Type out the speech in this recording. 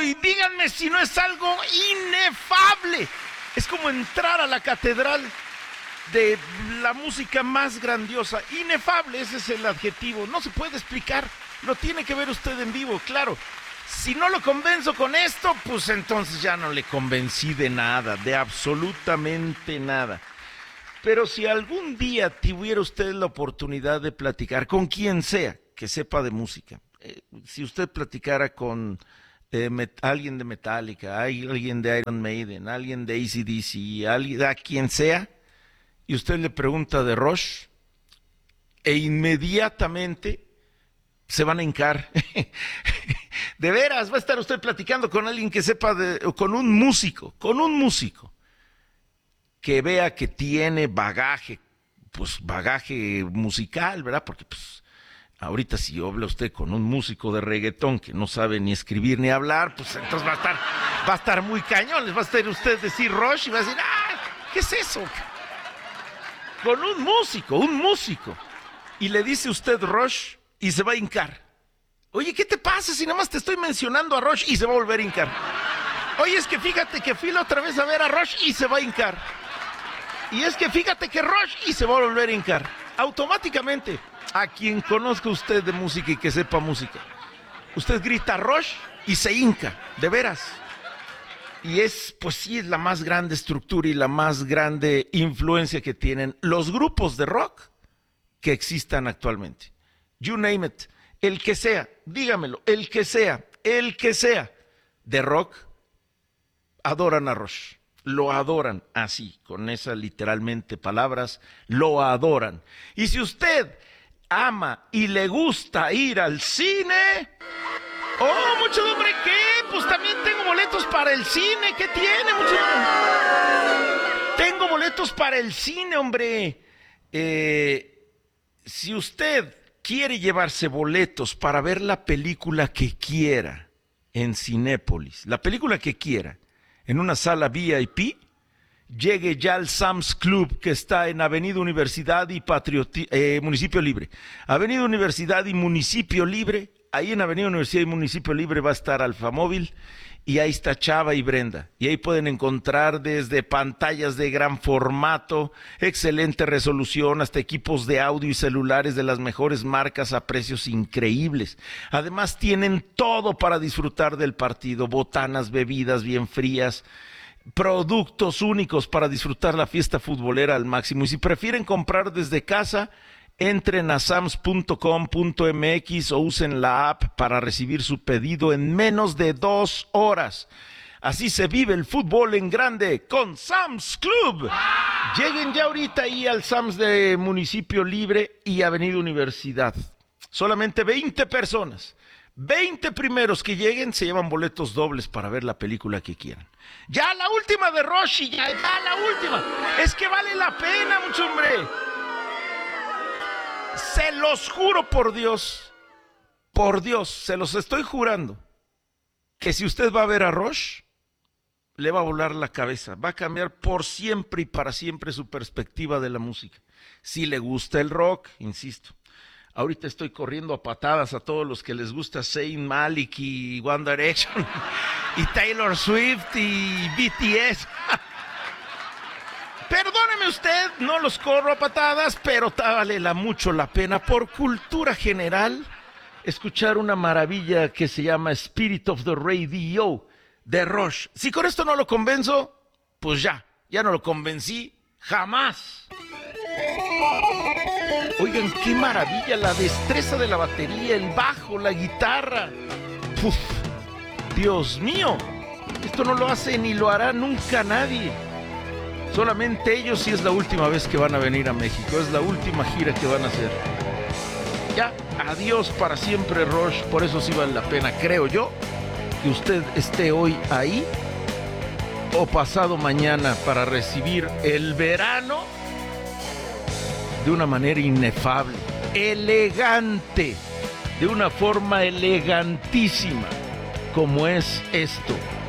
y díganme si no es algo inefable. Es como entrar a la catedral de la música más grandiosa. Inefable, ese es el adjetivo. No se puede explicar. Lo tiene que ver usted en vivo, claro. Si no lo convenzo con esto, pues entonces ya no le convencí de nada, de absolutamente nada. Pero si algún día tuviera usted la oportunidad de platicar con quien sea que sepa de música, si usted platicara con alguien de Metallica, alguien de Iron Maiden, alguien de AC/DC, alguien, a quien sea, y usted le pregunta de Rush, e inmediatamente se van a hincar. De veras, va a estar usted platicando con alguien que sepa con un músico, que vea que tiene bagaje, pues bagaje musical, ¿verdad? Porque pues ahorita si habla usted con un músico de reggaetón que no sabe ni escribir ni hablar, pues entonces va a estar muy cañón. Les va a estar usted decir Rush y va a decir, ¿qué es eso? Con un músico. Y le dice usted Rush y se va a hincar. Oye, ¿qué te pasa si nada más te estoy mencionando a Rush? Y se va a volver a hincar. Oye, es que fíjate que fui la otra vez a ver a Rush y se va a hincar. Y es que fíjate que Rush y se va a volver a hincar. Automáticamente, a quien conozca usted de música y que sepa música, usted grita Rush y se hinca, de veras. Y pues sí, es la más grande estructura y la más grande influencia que tienen los grupos de rock que existan actualmente. You name it. El que sea, dígamelo, el que sea de rock, adoran a Rush. Lo adoran así, con esas literalmente palabras, lo adoran. Y si usted ama y le gusta ir al cine, mucho hombre, ¿qué? Pues también tengo boletos para el cine, ¿qué tiene? Tengo boletos para el cine, hombre. Si usted quiere llevarse boletos para ver la película que quiera en Cinépolis, la película que quiera, en una sala VIP, llegue ya al Sam's Club, que está en Avenida Universidad y Municipio Libre. Avenida Universidad y Municipio Libre, ahí en Avenida Universidad y Municipio Libre va a estar Alfamóvil, y ahí está Chava y Brenda. Y ahí pueden encontrar desde pantallas de gran formato, excelente resolución, hasta equipos de audio y celulares de las mejores marcas a precios increíbles. Además tienen todo para disfrutar del partido, botanas, bebidas bien frías, productos únicos para disfrutar la fiesta futbolera al máximo. Y si prefieren comprar desde casa, entren a sams.com.mx o usen la app para recibir su pedido en menos de 2 horas. Así se vive el fútbol en grande con Sam's Club. Lleguen ya ahorita ahí al Sam's de Municipio Libre y Avenida Universidad. Solamente 20 personas. 20 primeros que lleguen se llevan boletos dobles para ver la película que quieran. Ya la última de Roshi, ya la última. Es que vale la pena, mucho hombre. Se los juro por Dios, se los estoy jurando, que si usted va a ver a Rush, le va a volar la cabeza, va a cambiar por siempre y para siempre su perspectiva de la música. Si le gusta el rock, insisto, ahorita estoy corriendo a patadas a todos los que les gusta Zayn Malik y One Direction y Taylor Swift y BTS. Perdóneme usted, no los corro a patadas, pero vale mucho la pena, por cultura general, escuchar una maravilla que se llama Spirit of the Radio de Rush. Si con esto no lo convenzo, pues ya no lo convencí jamás. Oigan, qué maravilla, la destreza de la batería, el bajo, la guitarra. Uf, Dios mío, esto no lo hace ni lo hará nunca nadie. Solamente ellos, sí es la última vez que van a venir a México, es la última gira que van a hacer. Ya, adiós para siempre Rush, por eso sí vale la pena, creo yo, que usted esté hoy ahí o pasado mañana para recibir el verano de una manera inefable, elegante, de una forma elegantísima, como es esto.